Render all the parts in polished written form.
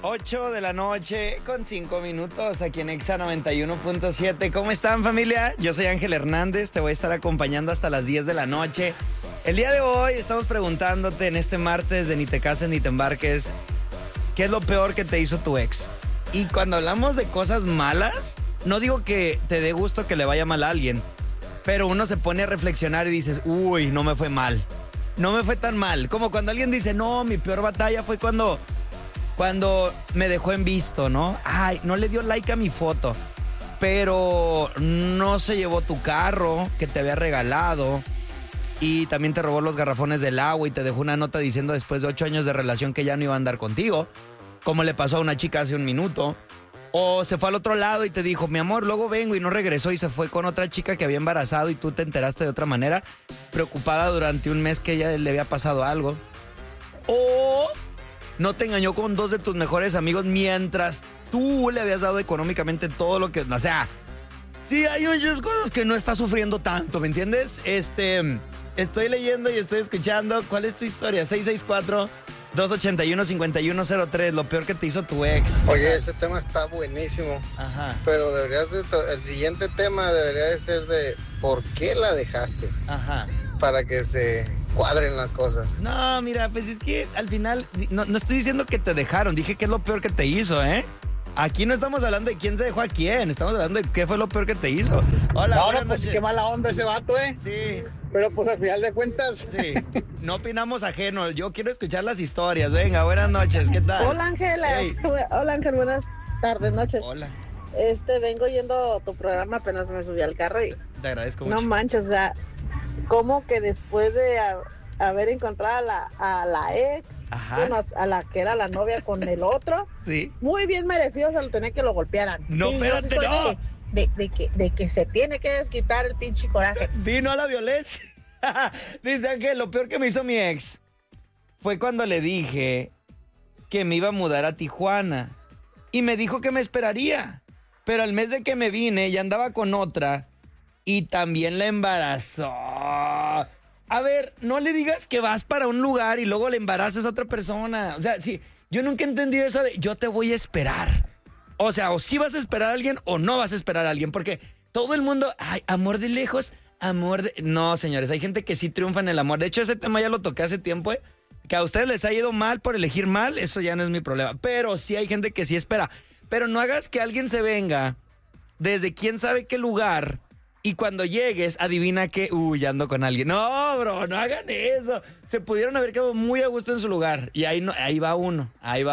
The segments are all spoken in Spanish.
8 de la noche con 5 minutos aquí en Exa 91.7. ¿Cómo están, familia? Yo soy Ángel Hernández, te voy a estar acompañando hasta las 10 de la noche. El día de hoy estamos preguntándote en este martes de Ni te cases ni te embarques, ¿qué es lo peor que te hizo tu ex? Y cuando hablamos de cosas malas, no digo que te dé gusto que le vaya mal a alguien, pero uno se pone a reflexionar y dices, uy, no me fue mal. No me fue tan mal. Como cuando alguien dice, no, mi peor batalla fue cuando me dejó en visto, ¿no? Ay, no le dio like a mi foto, pero no se llevó tu carro que te había regalado y también te robó los garrafones del agua y te dejó una nota diciendo después de 8 años de relación que ya no iba a andar contigo, como le pasó a una chica hace un minuto. O se fue al otro lado y te dijo, mi amor, luego vengo, y no regresó y se fue con otra chica que había embarazado y tú te enteraste de otra manera, preocupada durante un mes que ella le había pasado algo. O no te engañó con 2 de tus mejores amigos mientras tú le habías dado económicamente todo lo que... O sea, sí hay muchas cosas que no está sufriendo tanto, ¿me entiendes? Estoy leyendo y estoy escuchando. ¿Cuál es tu historia? 664-281-5103, lo peor que te hizo tu ex. Oye, ese tema está buenísimo. Ajá. Pero el siguiente tema debería de ser de ¿por qué la dejaste? Ajá. Para que se cuadren las cosas. No, mira, pues es que al final, no estoy diciendo que te dejaron, dije que es lo peor que te hizo, ¿eh? Aquí no estamos hablando de quién se dejó a quién, estamos hablando de qué fue lo peor que te hizo. Hola, No, buenas pues noches. qué mala onda ese vato, ¿eh? Sí, Pero pues al final de cuentas... sí, no opinamos ajeno, yo quiero escuchar las historias. Venga, buenas noches, ¿qué tal? Hola, Ángela. Hey. Hola, Ángel, buenas tardes, noches. Hola, Vengo yendo tu programa, apenas me subí al carro y te agradezco no mucho. manches, o sea, como que después de haber encontrado a la ex, Ajá. bueno, a la que era la novia con el otro, Sí. muy bien merecido se lo tenía que lo golpearan. No, Sí, espérate, yo sí soy no. de que se tiene que desquitar el pinche coraje. Vino a la violencia. Dice Ángel, lo peor que me hizo mi ex fue cuando le dije que me iba a mudar a Tijuana y me dijo que me esperaría, pero al mes de que me vine ya andaba con otra y también la embarazó. A ver, no le digas que vas para un lugar y luego le embarazas a otra persona. O sea, sí, yo nunca he entendido eso de yo te voy a esperar. O sea, o sí vas a esperar a alguien o no vas a esperar a alguien, porque todo el mundo, ay, amor de lejos, amor de... No, señores, hay gente que sí triunfa en el amor. De hecho, ese tema ya lo toqué hace tiempo, ¿eh? Que a ustedes les ha ido mal por elegir mal, eso ya no es mi problema. Pero sí hay gente que sí espera. Pero no hagas que alguien se venga desde quién sabe qué lugar y cuando llegues, adivina que, ya ando con alguien. No, bro, no hagan eso. Se pudieron haber quedado muy a gusto en su lugar. Y ahí va uno.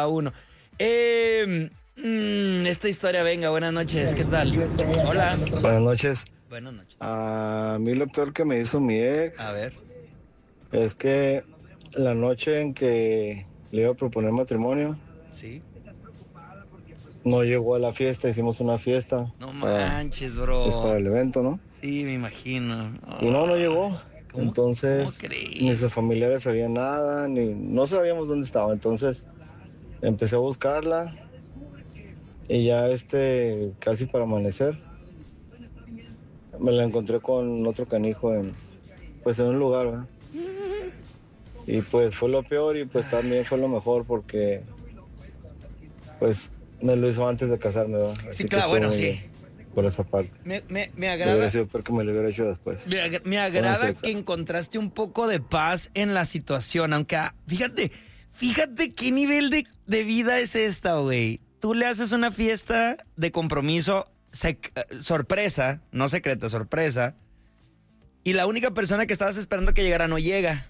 Esta historia, venga, buenas noches, ¿qué tal? Hola. Buenas noches. Buenas noches. A mí lo peor que me hizo mi ex A ver. es que la noche en que le iba a proponer matrimonio, Sí. no llegó a la fiesta, hicimos una fiesta. No para- manches, pues, para bro. el evento, ¿no? Sí, me imagino. Y no llegó. ¿Cómo? Entonces, ¿Cómo crees? ni sus familiares sabían nada, no sabíamos dónde estaba. Entonces, empecé a buscarla y ya casi para amanecer, me la encontré con otro canijo en un lugar, ¿verdad? Y pues fue lo peor y pues también fue lo mejor porque pues me lo hizo antes de casarme, ¿verdad? Así Sí, que claro, estuvo bueno, muy sí. bien por esa parte. Me Hubiera agrada. sido peor que me lo hubiera hecho después. Me agrada Bueno, sí, que encontraste un poco de paz en la situación, aunque fíjate qué nivel de vida es esta, güey. Tú le haces una fiesta de compromiso sorpresa, no secreta, sorpresa, y la única persona que estabas esperando que llegara no llega.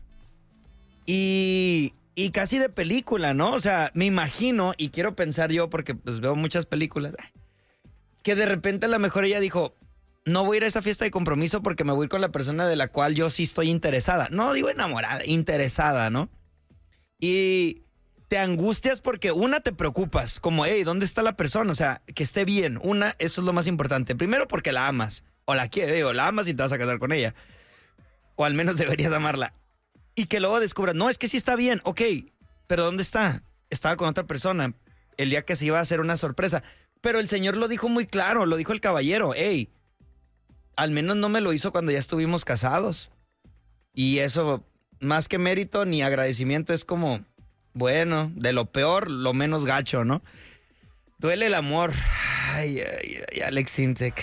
Y casi de película, ¿no? O sea, me imagino, y quiero pensar yo, porque pues veo muchas películas, que de repente a lo mejor ella dijo, no voy a ir a esa fiesta de compromiso porque me voy con la persona de la cual yo sí estoy interesada. No digo enamorada, interesada, ¿no? Y te angustias porque te preocupas, como, hey, ¿dónde está la persona? O sea, que esté bien. Eso es lo más importante. Primero porque la amas, o la quieres, la amas y te vas a casar con ella. O al menos deberías amarla. Y que luego descubras, no, es que sí está bien, ok, pero ¿dónde está? Estaba con otra persona el día que se iba a hacer una sorpresa. Pero el señor lo dijo muy claro, lo dijo el caballero, hey, al menos no me lo hizo cuando ya estuvimos casados. Y eso, más que mérito ni agradecimiento, es como, Bueno, de lo peor, lo menos gacho, ¿no? Duele el amor. Ay, Alex Sintek.